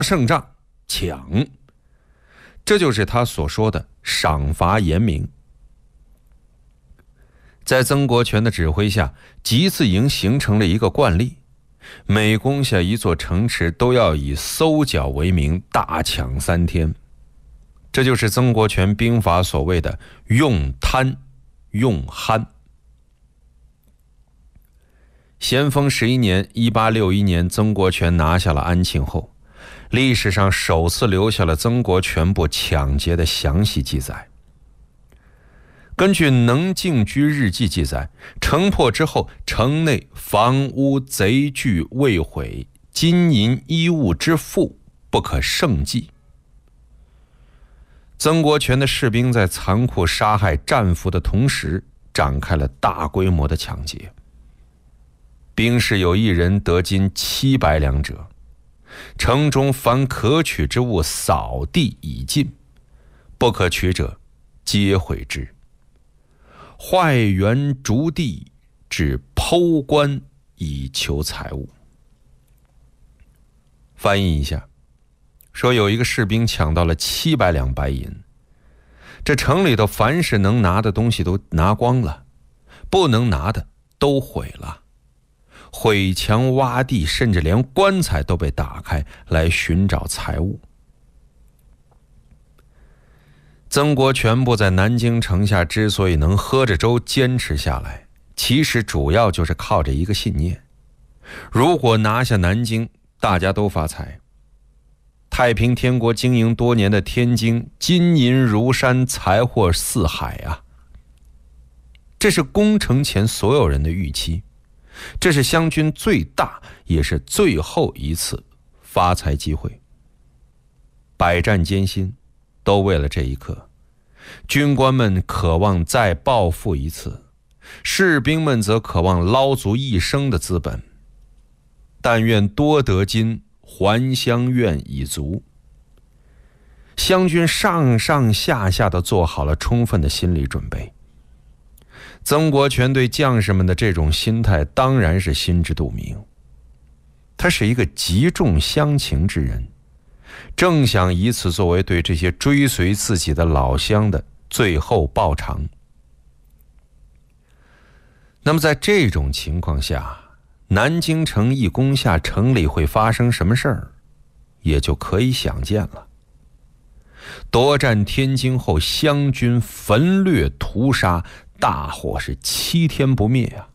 胜仗，抢。这就是他所说的赏罚严明。在曾国荃的指挥下，集字营形成了一个惯例，每攻下一座城池都要以搜剿为名，大抢3天。这就是曾国荃兵法所谓的用贪用憨。咸丰11年1861年，曾国荃拿下了安庆后，历史上首次留下了曾国荃部抢劫的详细记载。根据《能静居日记》记载，城破之后，城内房屋贼具未毁，金银衣物之富不可胜计。曾国荃的士兵在残酷杀害战俘的同时，展开了大规模的抢劫。兵士有1人得金700两者，城中凡可取之物扫地已尽，不可取者皆毁之。坏园逐地，至剖棺以求财物。翻译一下，说有一个士兵抢到了700两白银，这城里头凡是能拿的东西都拿光了，不能拿的都毁了，毁墙挖地，甚至连棺材都被打开来寻找财物。曾国荃部在南京城下之所以能喝着粥坚持下来，其实主要就是靠着一个信念：如果拿下南京，大家都发财。太平天国经营多年的天津，金银如山，财货四海啊！这是攻城前所有人的预期，这是湘军最大也是最后一次发财机会。百战艰辛，都为了这一刻。军官们渴望再暴富一次，士兵们则渴望捞足一生的资本。但愿多得金，还乡愿已足。湘军上上下下都做好了充分的心理准备。曾国荃对将士们的这种心态当然是心知肚明。他是一个极重乡情之人，正想以此作为对这些追随自己的老乡的最后报偿。那么在这种情况下，南京城一攻下，城里会发生什么事儿，也就可以想见了。夺占天津后，湘军焚掠屠杀，大火是7天不灭啊！